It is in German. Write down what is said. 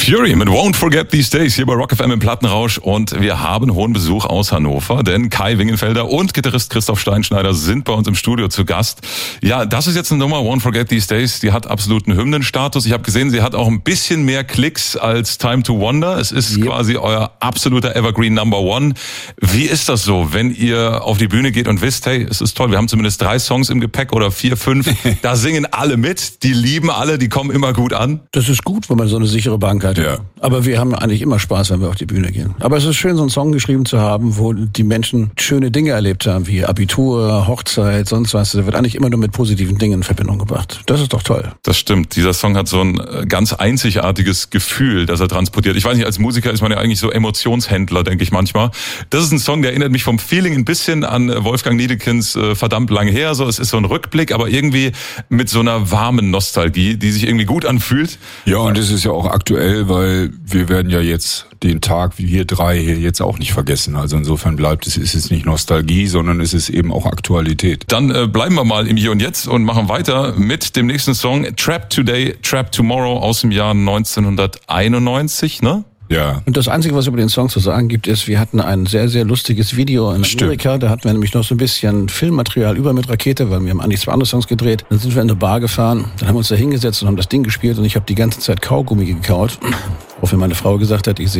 Fury mit Won't Forget These Days hier bei Rock FM im Plattenrausch und wir haben hohen Besuch aus Hannover, denn Kai Wingenfelder und Gitarrist Christoph Steinschneider sind bei uns im Studio zu Gast. Ja, das ist jetzt eine Nummer, Won't Forget These Days, die hat absoluten Hymnenstatus. Ich habe gesehen, sie hat auch ein bisschen mehr Klicks als Time to Wonder. Es ist quasi euer absoluter Evergreen Number One. Wie ist das so, wenn ihr auf die Bühne geht und wisst, hey, es ist toll, wir haben zumindest 3 Songs im Gepäck oder 4, 5, da singen alle mit, die lieben alle, die kommen immer gut an? Das ist gut, wenn man so eine sichere Bank hat. Ja. Aber wir haben eigentlich immer Spaß, wenn wir auf die Bühne gehen. Aber es ist schön, so einen Song geschrieben zu haben, wo die Menschen schöne Dinge erlebt haben, wie Abitur, Hochzeit, sonst was. Da wird eigentlich immer nur mit positiven Dingen in Verbindung gebracht. Das ist doch toll. Das stimmt. Dieser Song hat so ein ganz einzigartiges Gefühl, das er transportiert. Ich weiß nicht, als Musiker ist man ja eigentlich so Emotionshändler, denke ich manchmal. Das ist ein Song, der erinnert mich vom Feeling ein bisschen an Wolfgang Niedeckens Verdammt lang her. So, es ist so ein Rückblick, aber irgendwie mit so einer warmen Nostalgie, die sich irgendwie gut anfühlt. Ja, und das ist ja auch aktuell, weil wir werden ja jetzt den Tag, wie wir 3 hier jetzt auch nicht vergessen. Also insofern ist es nicht Nostalgie, sondern es ist eben auch Aktualität. Dann bleiben wir mal im Hier und Jetzt und machen weiter mit dem nächsten Song Trapped Today, Trapped Tomorrow aus dem Jahr 1991, ne? Ja. Und das Einzige, was es über den Song zu sagen gibt, ist, wir hatten ein sehr, sehr lustiges Video in Amerika. Da hatten wir nämlich noch so ein bisschen Filmmaterial über mit Rakete, weil wir haben eigentlich 2 andere Songs gedreht. Dann sind wir in eine Bar gefahren, dann haben wir uns da hingesetzt und haben das Ding gespielt und ich habe die ganze Zeit Kaugummi gekaut. Woraufhin meine Frau gesagt hat, ich sehe